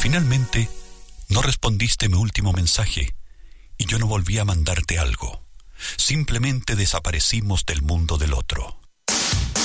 Finalmente, no respondiste mi último mensaje y yo no volví a mandarte algo. Simplemente desaparecimos del mundo del otro.